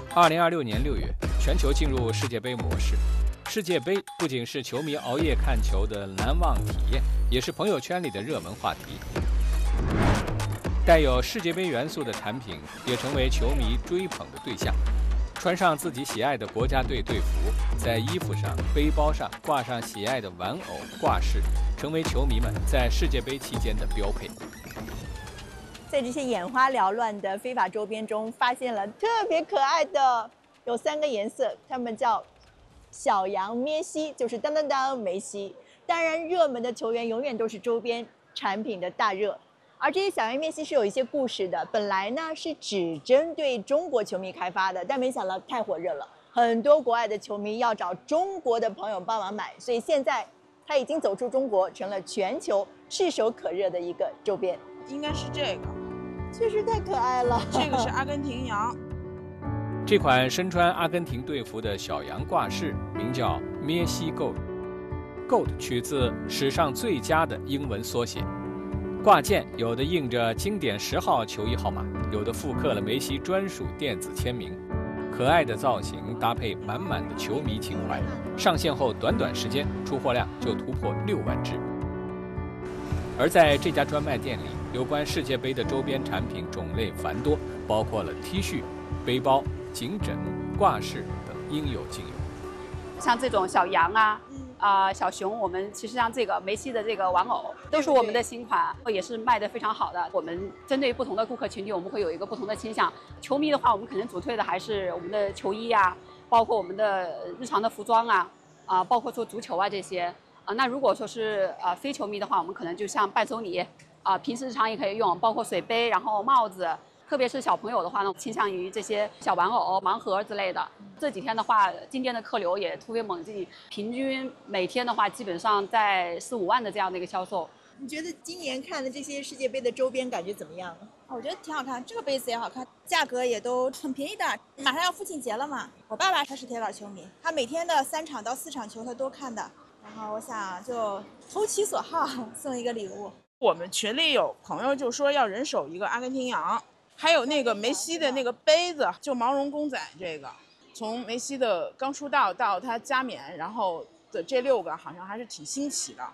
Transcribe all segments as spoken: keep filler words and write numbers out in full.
二零二六年六月，全球进入世界杯模式。世界杯不仅是球迷熬夜看球的难忘体验，也是朋友圈里的热门话题。带有世界杯元素的产品也成为球迷追捧的对象。穿上自己喜爱的国家队队服，在衣服上、背包上挂上喜爱的玩偶挂饰，成为球迷们在世界杯期间的标配。 在这些眼花缭乱的非法周边中，发现了特别可爱的，有三个颜色，它们叫小羊咩西，就是当当当梅西。当然，热门的球员永远都是周边产品的大热。而这些小羊咩西是有一些故事的，本来呢是只针对中国球迷开发的，但没想到太火热了，很多国外的球迷要找中国的朋友帮忙买，所以现在它已经走出中国，成了全球炙手可热的一个周边。 应该是这个， 确实太可爱了。 这个是阿根廷羊。 这款身穿阿根廷队服的小羊挂饰名叫咩西 Gold，Gold 取自史上最佳的英文缩写。挂件有的印着经典十号球衣号码，有的复刻了梅西专属电子签名。可爱的造型搭配满满的球迷情怀，上线后短短时间出货量就突破六万只。而在这家专卖店里，有关世界杯的周边产品种类繁多，包括了 T 恤、背包、颈枕、挂饰等应有尽有。 像这种小羊啊。啊、呃，小熊，我们其实像这个梅西的这个玩偶，都是我们的新款，也是卖的非常好的。我们针对不同的顾客群体，我们会有一个不同的倾向。球迷的话，我们可能主推的还是我们的球衣啊，包括我们的日常的服装啊，啊、呃，包括说足球啊这些。啊、呃，那如果说是呃非球迷的话，我们可能就像伴手礼啊、呃，平时日常也可以用，包括水杯，然后帽子。特别是小朋友的话呢，倾向于这些小玩偶、盲盒之类的。这几天的话，今天的客流也突飞猛进，平均每天的话，基本上在四五万的这样的一个销售。 你觉得今年看的这些世界杯的周边感觉怎么样？ 我觉得挺好看，这个杯子也好看，价格也都很便宜的。马上要父亲节了嘛，我爸爸他是铁杆球迷，他每天的三场到四场球他都看的。然后我想就投其所好，送一个礼物。 我们群里有朋友就说要人手一个阿根廷羊。还有那个梅西的那个杯子，就毛绒公仔，这个从梅西的刚出道到他加冕，然后的这六个好像还是挺新奇的。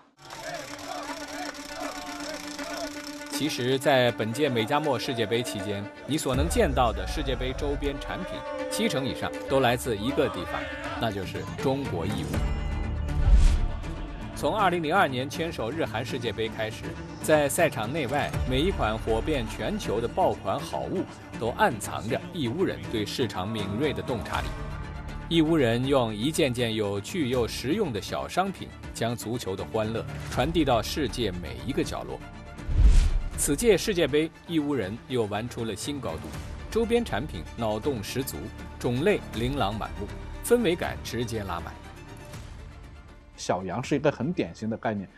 其实，在本届美加墨世界杯期间，你所能见到的世界杯周边产品，七成以上都来自一个地方，那就是中国义乌。从二零零二年牵手日韩世界杯开始，在赛场内外每一款火遍全球的爆款好物，都暗藏着义乌人对市场敏锐的洞察力。义乌人用一件件有趣又实用的小商品，将足球的欢乐传递到世界每一个角落。此届世界杯，义乌人又玩出了新高度，周边产品脑洞十足，种类琳琅满目，氛围感直接拉满。 小羊是一个很典型的概念，